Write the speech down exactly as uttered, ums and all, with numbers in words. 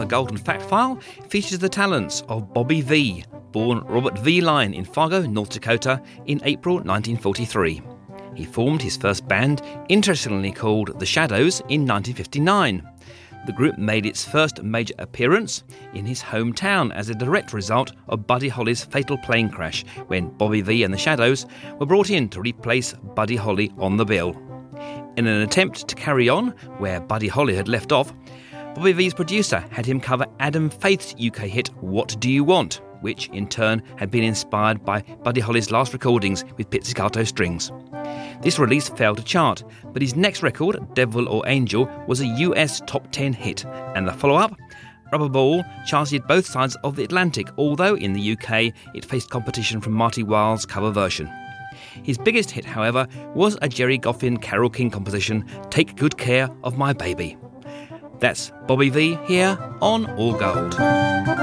Golden Fact File features the talents of Bobby Vee, born Robert V. Line in Fargo, North Dakota in April nineteen forty-three. He formed his first band, interestingly called The Shadows, in nineteen fifty-nine. The group made its first major appearance in his hometown as a direct result of Buddy Holly's fatal plane crash, when Bobby Vee and The Shadows were brought in to replace Buddy Holly on the bill. In an attempt to carry on where Buddy Holly had left off, Bobby Vee's producer had him cover Adam Faith's U K hit What Do You Want?, which in turn had been inspired by Buddy Holly's last recordings with pizzicato strings. This release failed to chart, but his next record, Devil or Angel, was a U S top ten hit, and the follow-up, Rubber Ball, charted both sides of the Atlantic, although in the U K it faced competition from Marty Wilde's cover version. His biggest hit, however, was a Jerry Goffin Carole King composition, Take Good Care of My Baby. That's Bobby Vee here on All Gold.